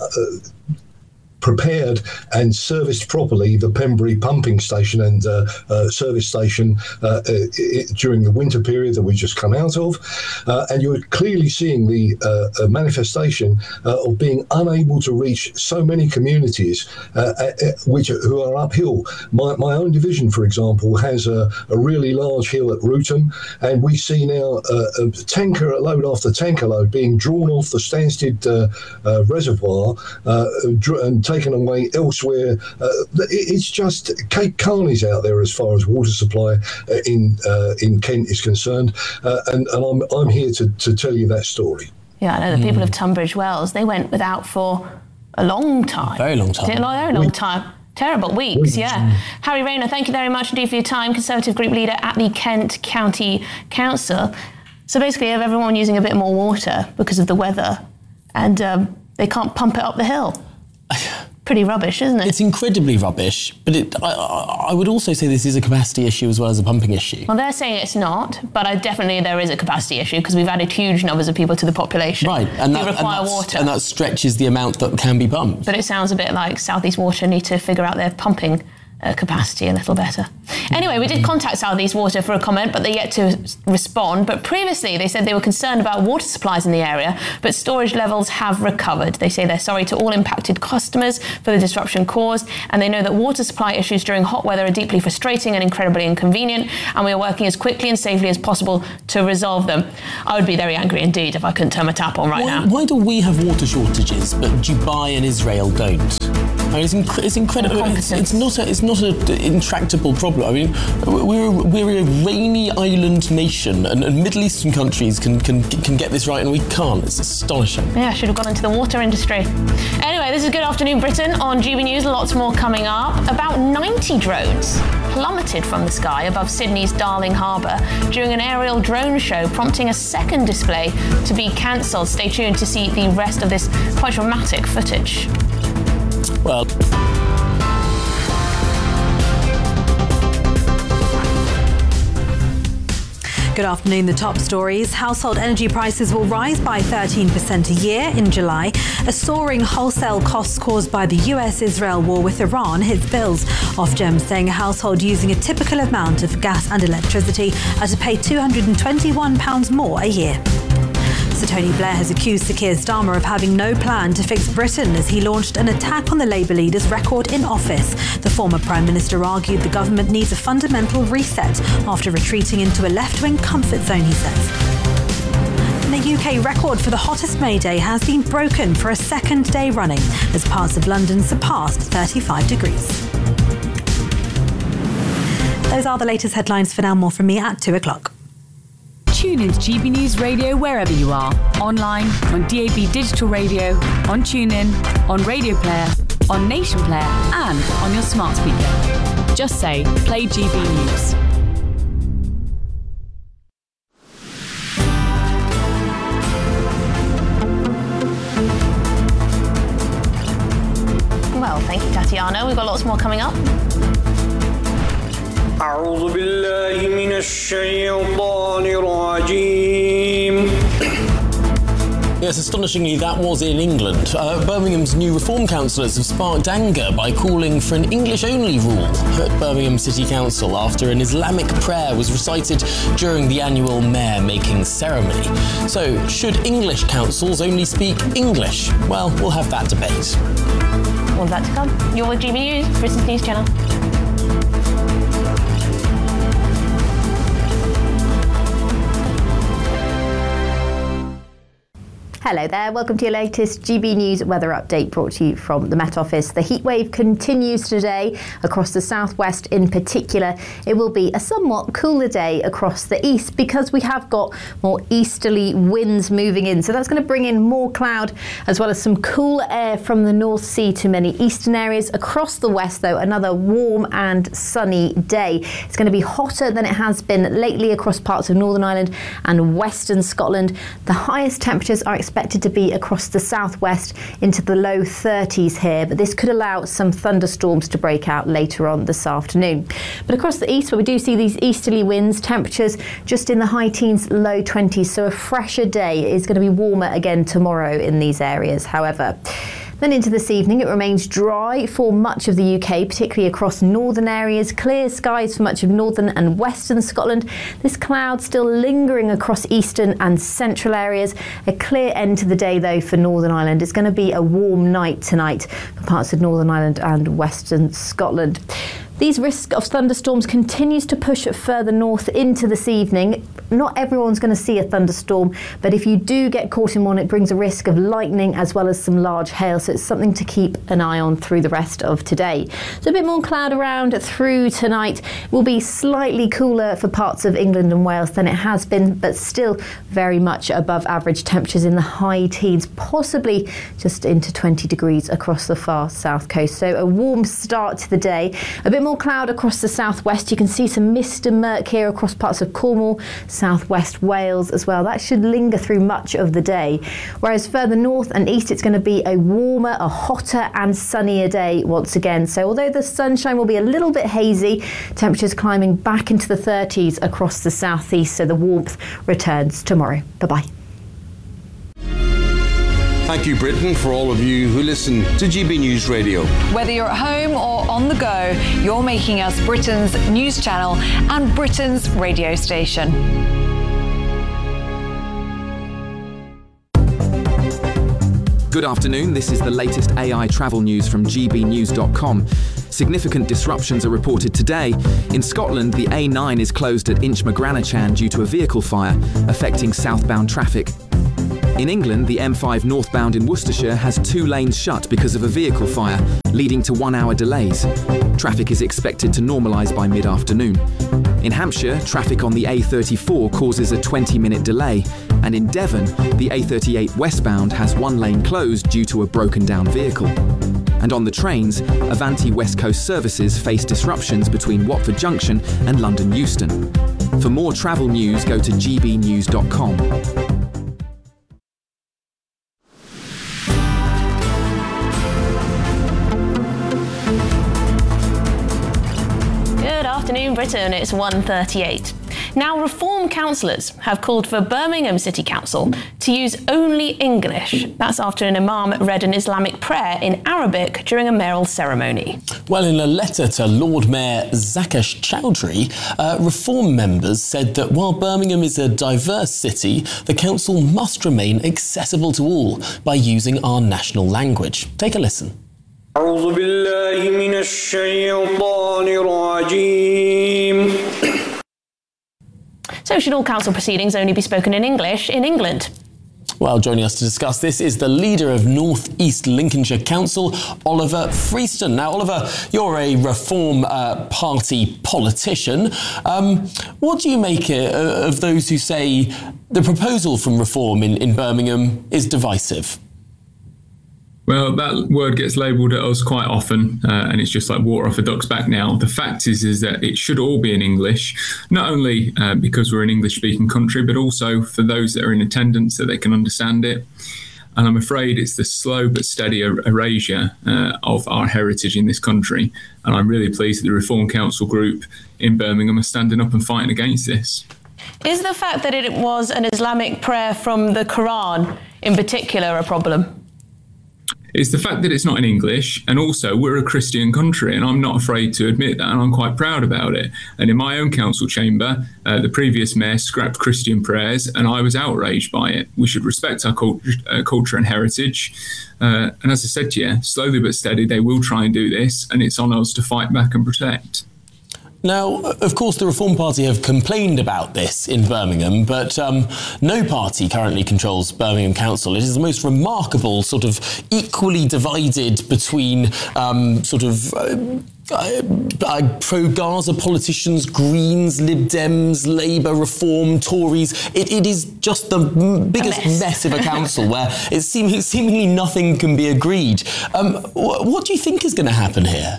prepared and serviced properly the Pembury pumping station and uh, uh, service station uh, it, during the winter period that we just come out of. Uh, and you're clearly seeing the uh, manifestation uh, of being unable to reach so many communities uh, uh, which are, who are uphill. My, my own division, for example, has a, a really large hill at Rootham, and we see now uh, a tanker load after tanker load being drawn off the Stansted uh, uh, reservoir uh, and taken away elsewhere. Uh, it's just Cape Carney's out there as far as water supply uh, in uh, in Kent is concerned, uh, and, and I'm I'm here to, to tell you that story. Yeah, I know the people of Tunbridge Wells, they went without for a long time. Very long time. A very long time. Terrible weeks, yeah. Harry Rayner, thank you very much indeed for your time, Conservative Group Leader at the Kent County Council. So basically, you have everyone using a bit more water because of the weather, and um, they can't pump it up the hill. Pretty rubbish, isn't it? It's incredibly rubbish, but it, I, I would also say this is a capacity issue as well as a pumping issue. Well, they're saying it's not, but I definitely there is a capacity issue because we've added huge numbers of people to the population. Right, and who that, require and water. And that stretches the amount that can be pumped. But it sounds a bit like South East Water need to figure out their pumping uh, capacity a little better. Anyway, we did contact South East Water for a comment, but they're yet to respond. But previously, they said they were concerned about water supplies in the area, but storage levels have recovered. They say they're sorry to all impacted customers for the disruption caused, and they know that water supply issues during hot weather are deeply frustrating and incredibly inconvenient, and we are working as quickly and safely as possible to resolve them. I would be very angry indeed if I couldn't turn my tap on right why, now. Why do we have water shortages, but Dubai and Israel don't? I mean, it's, inc- it's incredible. It's, it's not a, it's not an intractable problem. I mean, we're a, we're a rainy island nation, and, and Middle Eastern countries can, can can get this right, and we can't. It's astonishing. Yeah, I should have gone into the water industry. Anyway, this is Good Afternoon Britain on G B News. Lots more coming up. About ninety drones plummeted from the sky above Sydney's Darling Harbour during an aerial drone show, prompting a second display to be cancelled. Stay tuned to see the rest of this quite dramatic footage. Well... Good afternoon. The top stories. Household energy prices will rise by thirteen percent a year in July. A soaring wholesale costs caused by the U S-Israel war with Iran hits bills. Ofgem saying a household using a typical amount of gas and electricity are to pay two hundred twenty-one pounds more a year. Sir Tony Blair has accused Sir Keir Starmer of having no plan to fix Britain as he launched an attack on the Labour leader's record in office. The former Prime Minister argued the government needs a fundamental reset after retreating into a left-wing comfort zone, he says. And the U K record for the hottest May Day has been broken for a second day running as parts of London surpassed thirty-five degrees. Those are the latest headlines for now. More from me at two o'clock. Tune in to G B News Radio wherever you are. Online, on D A B Digital Radio, on TuneIn, on Radio Player, on Nation Player, and on your smart speaker. Just say, play G B News. Well, thank you, Tatiana. We've got lots more coming up. أعوذ بالله من الشيطان الرجيم. Yes, astonishingly, that was in England. Uh, Birmingham's new reform councillors have sparked anger by calling for an English-only rule at Birmingham City Council after an Islamic prayer was recited during the annual mayor-making ceremony. So, should English councils only speak English? Well, we'll have that debate. All that to come. You're with G B News, Britain's News Channel. Hello there, welcome to your latest G B News weather update brought to you from the Met Office. The heatwave continues today across the southwest in particular. It will be a somewhat cooler day across the east because we have got more easterly winds moving in. So that's going to bring in more cloud as well as some cool air from the North Sea to many eastern areas. Across the west though, another warm and sunny day. It's going to be hotter than it has been lately across parts of Northern Ireland and western Scotland. The highest temperatures are expected expected to be across the southwest into the low thirties here, but this could allow some thunderstorms to break out later on this afternoon. But across the east, where we do see these easterly winds, temperatures just in the high teens, low twenties, so a fresher day. Is going to be warmer again tomorrow in these areas, however. Then into this evening, it remains dry for much of the U K, particularly across northern areas. Clear skies for much of northern and western Scotland. This cloud still lingering across eastern and central areas. A clear end to the day, though, for Northern Ireland. It's going to be a warm night tonight for parts of Northern Ireland and western Scotland. These risk of thunderstorms continues to push further north into this evening. not everyone's going to see a thunderstorm, but if you do get caught in one, it brings a risk of lightning as well as some large hail, so it's something to keep an eye on through the rest of today. So a bit more cloud around through tonight. It will be slightly cooler for parts of England and Wales than it has been, but still very much above average temperatures in the high teens, possibly just into twenty degrees across the far south coast. So a warm start to the day. A bit more cloud across the southwest. You can see some mist and murk here across parts of Cornwall, southwest Wales as well. That should linger through much of the day. Whereas further north and east, it's going to be a warmer, a hotter and sunnier day once again. So although the sunshine will be a little bit hazy, temperatures climbing back into the thirties across the southeast. So the warmth returns tomorrow. Bye-bye. Thank you, Britain, for all of you who listen to G B News Radio. Whether you're at home or on the go, you're making us Britain's news channel and Britain's radio station. Good afternoon, this is the latest A I travel news from G B news dot com. Significant disruptions are reported today. In Scotland, the A nine is closed at Inchmagranachan due to a vehicle fire, affecting southbound traffic. In England, the M five northbound in Worcestershire has two lanes shut because of a vehicle fire, leading to one-hour delays. Traffic is expected to normalise by mid-afternoon. In Hampshire, traffic on the A thirty-four causes a twenty-minute delay, and in Devon, the A thirty-eight westbound has one lane closed due to a broken-down vehicle. And on the trains, Avanti West Coast services face disruptions between Watford Junction and London Euston. For more travel news, go to G B news dot com. Good afternoon, Britain. It's one thirty-eight. Now, Reform councillors have called for Birmingham City Council to use only English. That's after an imam read an Islamic prayer in Arabic during a mayoral ceremony. Well, in a letter to Lord Mayor Zakesh Chowdhury, uh, Reform members said that while Birmingham is a diverse city, the council must remain accessible to all by using our national language. Take a listen. أعوذ بالله من الشيطان الرجيم. So should all council proceedings only be spoken in English in England? Well, joining us to discuss this is the leader of North East Lincolnshire Council, Oliver Freeston. Now, Oliver, you're a Reform uh, Party politician. Um, what do you make uh, of those who say the proposal from Reform in, in Birmingham is divisive? Well, that word gets labelled at us quite often, uh, and it's just like water off a duck's back now. The fact is, is that it should all be in English, not only uh, because we're an English-speaking country, but also for those that are in attendance, that they can understand it. And I'm afraid it's the slow but steady er- erasure uh, of our heritage in this country. And I'm really pleased that the Reform Council group in Birmingham are standing up and fighting against this. Is the fact that it was an Islamic prayer from the Quran in particular a problem? It's the fact that it's not in English, and also we're a Christian country, and I'm not afraid to admit that, and I'm quite proud about it. And in my own council chamber, uh, the previous mayor scrapped Christian prayers, and I was outraged by it. We should respect our cult- uh, culture and heritage. Uh, and as I said to you, slowly but steady, they will try and do this, and it's on us to fight back and protect. Now, of course, the Reform Party have complained about this in Birmingham, but um, no party currently controls Birmingham Council. It is the most remarkable sort of equally divided between um, sort of uh, uh, pro-Gaza politicians, Greens, Lib Dems, Labour, Reform, Tories. It, it is just the biggest mess. mess of a council where it seem, seemingly nothing can be agreed. Um, wh- what do you think is going to happen here?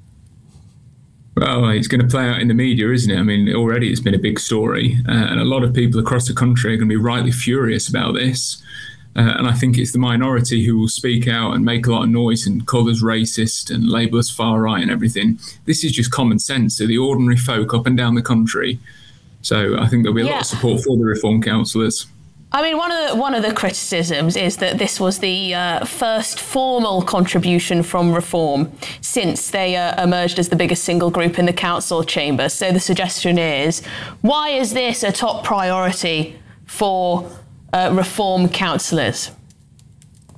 Well, it's going to play out in the media, isn't it? I mean, already it's been a big story, uh, and a lot of people across the country are going to be rightly furious about this. Uh, and I think it's the minority who will speak out and make a lot of noise and call us racist and label us far right and everything. This is just common sense to the ordinary folk up and down the country. So I think there'll be a yeah. lot of support for the Reform councillors. I mean, one of the, one of the criticisms is that this was the uh, first formal contribution from Reform since they uh, emerged as the biggest single group in the council chamber. So the suggestion is, why is this a top priority for uh, Reform councillors?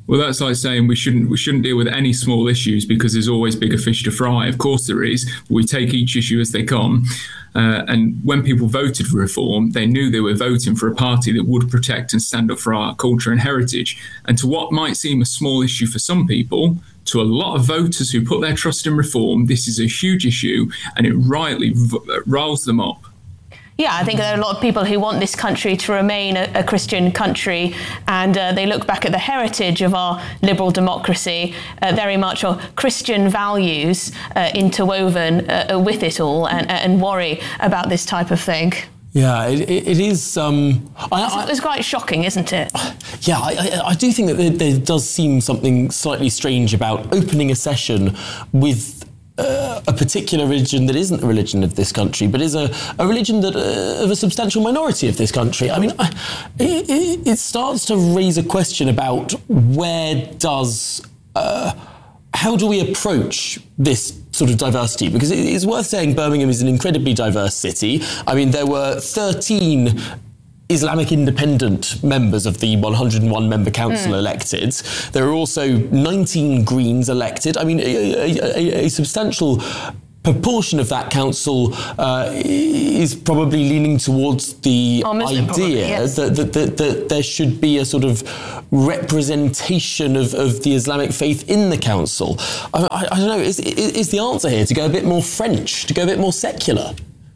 Well, that's like saying we shouldn't we shouldn't deal with any small issues because there's always bigger fish to fry. Of course there is. We take each issue as they come. Uh, and when people voted for reform, they knew they were voting for a party that would protect and stand up for our culture and heritage. And to what might seem a small issue for some people, to a lot of voters who put their trust in reform, this is a huge issue, and it rightly v- riles them up. Yeah, I think there are a lot of people who want this country to remain a, a Christian country, and uh, they look back at the heritage of our liberal democracy, uh, very much of Christian values uh, interwoven uh, with it all, and, and worry about this type of thing. Yeah, it, it is. Um, I, it's, I, it's quite shocking, isn't it? Yeah, I, I, I do think that there, there does seem something slightly strange about opening a session with Uh, a particular religion that isn't the religion of this country, but is a, a religion that uh, of a substantial minority of this country. I mean, I, it, it starts to raise a question about where does, uh, how do we approach this sort of diversity? Because it is worth saying Birmingham is an incredibly diverse city. I mean, there were thirteen Islamic independent members of the one hundred and one member council mm. elected. There are also nineteen Greens elected. I mean, a, a, a substantial proportion of that council uh, is probably leaning towards the oh, Muslim, idea probably, yes. that, that, that, that there should be a sort of representation of, of the Islamic faith in the council. I, I, I don't know, is, is the answer here to go a bit more French, to go a bit more secular?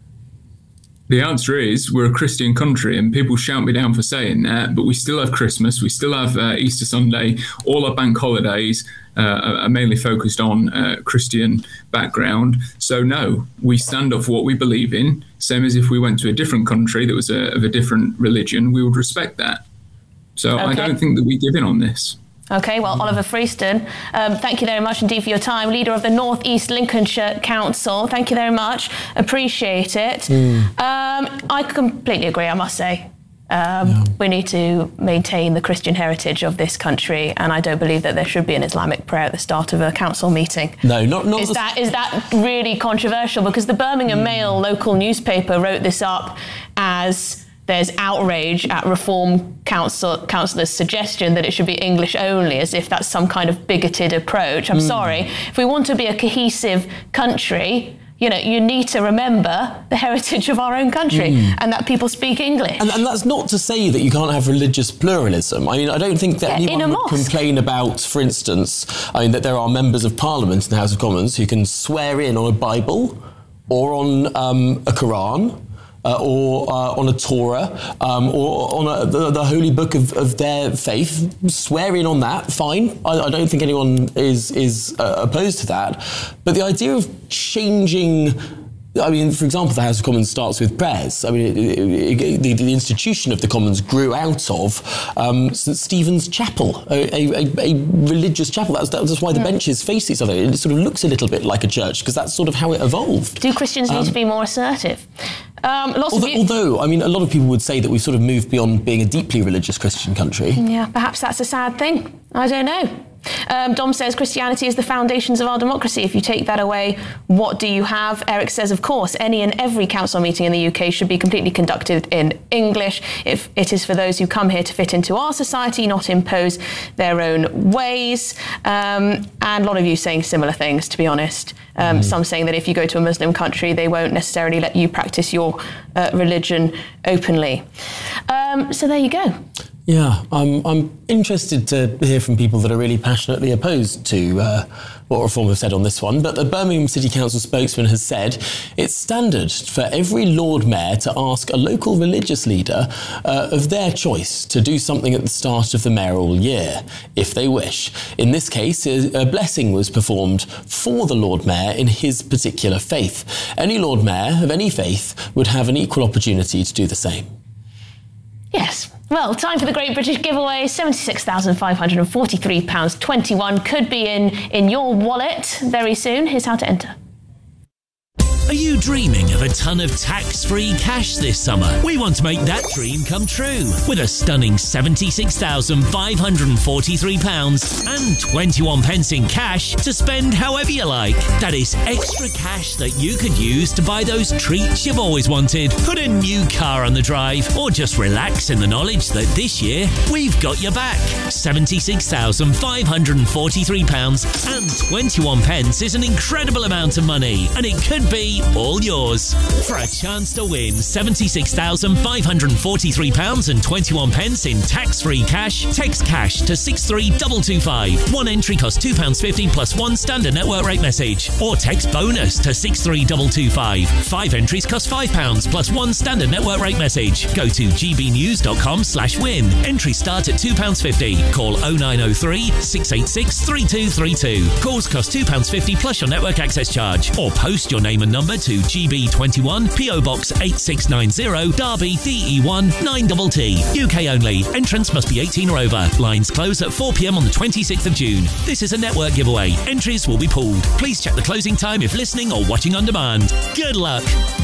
The answer is we're a Christian country, and people shout me down for saying that, but we still have Christmas, we still have uh, Easter Sunday, all our bank holidays uh, are mainly focused on uh, Christian background. So no, we stand up for what we believe in, same as if we went to a different country that was a, of a different religion, we would respect that. So okay. I don't think that we give in on this. OK, well, Oliver Freeston, um, thank you very much indeed for your time. Leader of the North East Lincolnshire Council, thank you very much. Appreciate it. Mm. Um, I completely agree, I must say. Um, yeah. We need to maintain the Christian heritage of this country, and I don't believe that there should be an Islamic prayer at the start of a council meeting. No, not... not is, that, is that really controversial? Because the Birmingham mm. Mail local newspaper wrote this up as... There's outrage at Reform Council councillors' suggestion that it should be English only, as if that's some kind of bigoted approach. I'm mm. sorry. If we want to be a cohesive country, you know, you need to remember the heritage of our own country mm. and that people speak English. And, and that's not to say that you can't have religious pluralism. I mean, I don't think that yeah, anyone would mosque. complain about, for instance, I mean, that there are members of Parliament in the House of Commons who can swear in on a Bible or on um, a Quran. Uh, or uh, on a Torah, um, or on a, the, the holy book of, of their faith, swear in on that, fine. I, I don't think anyone is is uh, opposed to that. But the idea of changing, I mean, for example, the House of Commons starts with prayers. I mean, it, it, it, the, the institution of the Commons grew out of um, St Stephen's Chapel, a, a, a religious chapel. That's, that's why the yeah. benches face each other. It sort of looks a little bit like a church, because that's sort of how it evolved. Do Christians need um, to be more assertive? Um, lots although, of you... although, I mean, a lot of people would say that we've sort of moved beyond being a deeply religious Christian country. Yeah, perhaps that's a sad thing. I don't know. Um, Dom says Christianity is the foundations of our democracy. If you take that away, what do you have? Eric says, of course, any and every council meeting in the U K should be completely conducted in English. If it is for those who come here to fit into our society, not impose their own ways. Um, and a lot of you saying similar things, to be honest. Um, mm. Some saying that if you go to a Muslim country, they won't necessarily let you practice your uh, religion openly. Um, so there you go. Yeah, I'm, I'm interested to hear from people that are really passionately opposed to uh, what Reform have said on this one. But the Birmingham City Council spokesman has said it's standard for every Lord Mayor to ask a local religious leader uh, of their choice to do something at the start of the mayoral year, if they wish. In this case, a blessing was performed for the Lord Mayor in his particular faith. Any Lord Mayor of any faith would have an equal opportunity to do the same. Yes. Well, time for the Great British Giveaway. seventy-six thousand five hundred forty-three pounds twenty-one could be in, in your wallet very soon. Here's how to enter. Are you dreaming of a ton of tax-free cash this summer? We want to make that dream come true with a stunning seventy-six thousand five hundred forty-three pounds and twenty-one pence in cash to spend however you like. That is extra cash that you could use to buy those treats you've always wanted, put a new car on the drive, or just relax in the knowledge that this year we've got your back. seventy-six thousand five hundred forty-three pounds and twenty-one pence is an incredible amount of money, and it could be all yours. For a chance to win seventy-six thousand five hundred forty-three pounds and twenty-one pence in tax-free cash, text cash to six three two two five. One entry costs two pounds fifty plus one standard network rate message, or text bonus to six three two two five. Five entries cost five pounds plus one standard network rate message. Go to gbnews.com slash win. Entries start at two pounds fifty. Call oh nine oh three, six eight six, three two three two. Calls cost two pounds fifty plus your network access charge, or post your name and number to G B twenty-one, P O Box eight six nine zero, Derby, D E one nine T T. U K only. Entrance must be eighteen or over. Lines close at four p m on the twenty-sixth of June. This is a network giveaway. Entries will be pooled. Please check the closing time if listening or watching on demand. Good luck.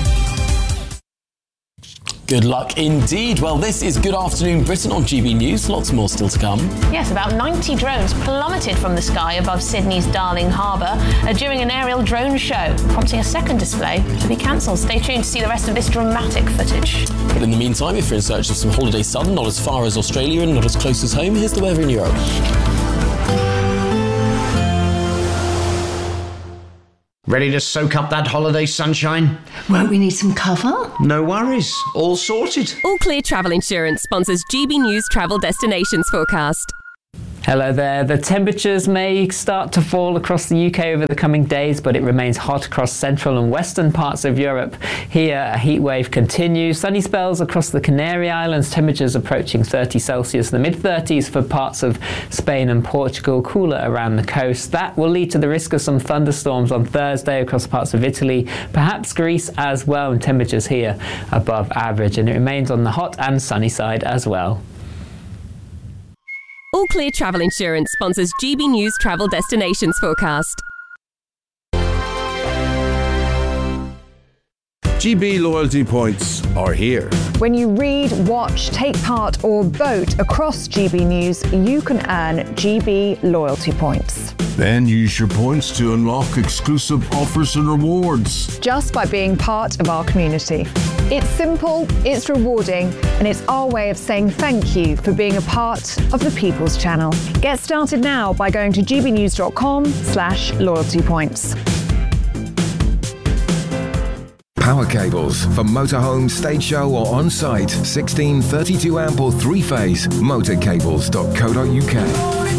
Good luck indeed. Well, this is Good Afternoon Britain on G B News. Lots more still to come. Yes, about ninety drones plummeted from the sky above Sydney's Darling Harbour uh, during an aerial drone show, prompting a second display to be cancelled. Stay tuned to see the rest of this dramatic footage. But in the meantime, if you're in search of some holiday sun, not as far as Australia and not as close as home, here's the weather in Europe. Ready to soak up that holiday sunshine? Won't we need some cover? No worries. All sorted. All Clear Travel Insurance sponsors G B News Travel Destinations Forecast. Hello there. The temperatures may start to fall across the U K over the coming days, but it remains hot across central and western parts of Europe. Here, a heat wave continues. Sunny spells across the Canary Islands, temperatures approaching thirty Celsius, the mid thirties for parts of Spain and Portugal, cooler around the coast. That will lead to the risk of some thunderstorms on Thursday across parts of Italy, perhaps Greece as well, and temperatures here above average. And it remains on the hot and sunny side as well. All Clear Travel Insurance sponsors G B News Travel Destinations Forecast. G B loyalty points are here. When you read, watch, take part or vote across G B News, you can earn G B loyalty points. Then use your points to unlock exclusive offers and rewards. Just by being part of our community. It's simple, it's rewarding, and it's our way of saying thank you for being a part of the People's Channel. Get started now by going to gbnews.com slash loyalty points. Power cables for motorhome, stage show or on-site. sixteen thirty-two amp or three-phase. motorcables dot co dot U K.